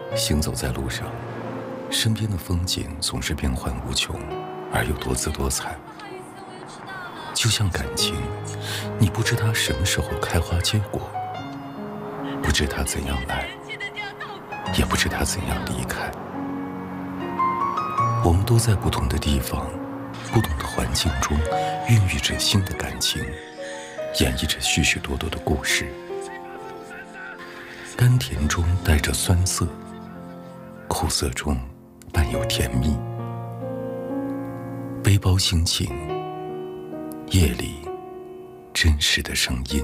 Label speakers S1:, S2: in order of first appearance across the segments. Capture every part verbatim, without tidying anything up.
S1: 行走在路上，身边的风景总是变幻无穷，而又多姿多彩。就像感情，你不知它什么时候开花结果，不知它怎样来，也不知它怎样离开。我们都在不同的地方，不同的环境中，孕育着新的感情，演绎着许许多多的故事。甘甜中带着酸涩，苦涩中伴有甜蜜。背包心情，夜里真实的声音。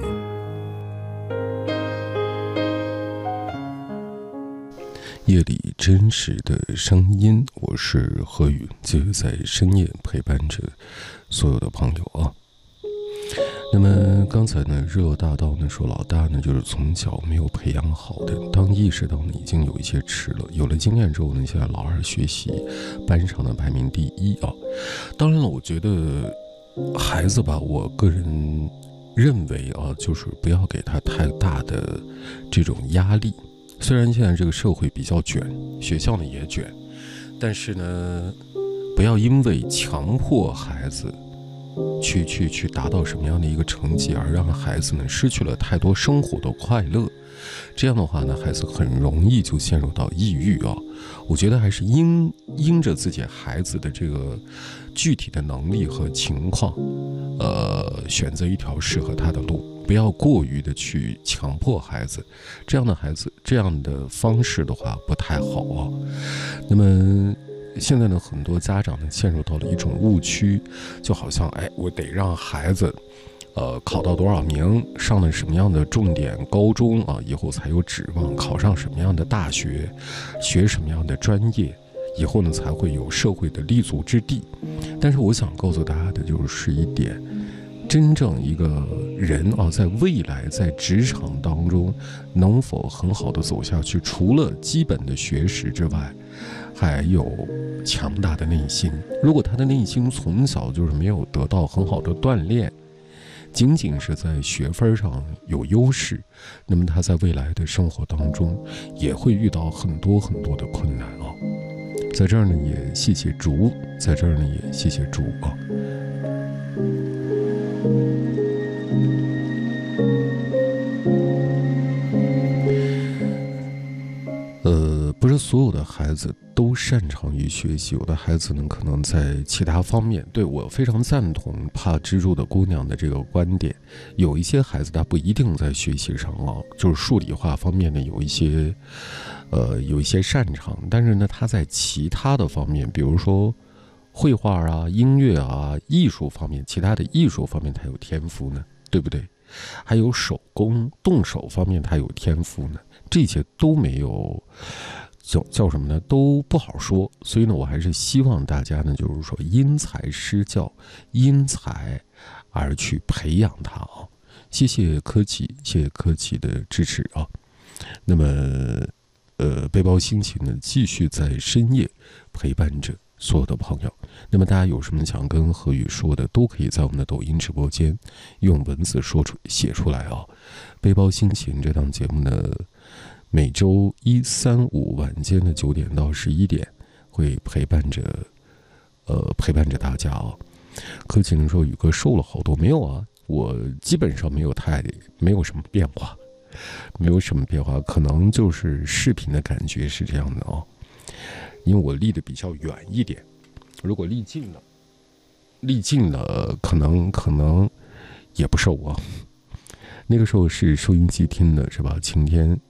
S2: 夜里真实的声音，我是何宇，继续在深夜陪伴着所有的朋友啊。那么刚才呢，热大道呢说老大呢就是从小没有培养好的，当意识到呢已经有一些迟了，有了经验之后呢，现在老二学习班上的排名第一啊。当然了，我觉得孩子吧，我个人认为啊，就是不要给他太大的这种压力。虽然现在这个社会比较卷，学校呢也卷，但是呢，不要因为强迫孩子去去去达到什么样的一个成绩，而让孩子呢失去了太多生活的快乐。这样的话呢，孩子很容易就陷入到抑郁啊。我觉得还是因因着自己孩子的这个具体的能力和情况，呃，选择一条适合他的路，不要过于的去强迫孩子。这样的孩子，这样的方式的话不太好啊。那么现在呢，很多家长呢陷入到了一种误区，就好像哎，我得让孩子呃，考到多少名，上了什么样的重点高中啊，以后才有指望考上什么样的大学，学什么样的专业，以后呢才会有社会的立足之地。但是我想告诉大家的就是一点，真正一个人啊，在未来在职场当中能否很好的走下去，除了基本的学识之外，还有强大的内心。如果他的内心从小就是没有得到很好的锻炼，仅仅是在学分上有优势，那么他在未来的生活当中也会遇到很多很多的困难啊。在这儿呢也谢谢竹，在这儿呢也谢谢竹啊。呃，不是所有的孩子都擅长于学习，有的孩子呢可能在其他方面，对，我非常赞同怕蜘蛛的姑娘的这个观点。有一些孩子他不一定在学习上啊，就是数理化方面呢有一些呃有一些擅长，但是呢他在其他的方面，比如说绘画啊、音乐啊、艺术方面，其他的艺术方面他有天赋呢，对不对？还有手工动手方面他有天赋呢，这些都没有叫叫什么呢，都不好说。所以呢，我还是希望大家呢，就是说因材施教，因材而去培养他啊。谢谢科技，谢谢科技的支持啊。那么，呃，背包心情呢，继续在深夜陪伴着所有的朋友。那么大家有什么想跟何宇说的，都可以在我们的抖音直播间用文字说出写出来啊。背包心情这档节目呢，每周一三五晚间的九点到十一点会陪伴着呃陪伴着大家啊。柯启能说宇哥瘦了好多，没有啊，我基本上没有太没有什么变化，没有什么变化，可能就是视频的感觉是这样的啊。因为我离得比较远一点，如果离近了，离近了可能可能也不瘦啊。那个时候是收音机听的是吧？晴天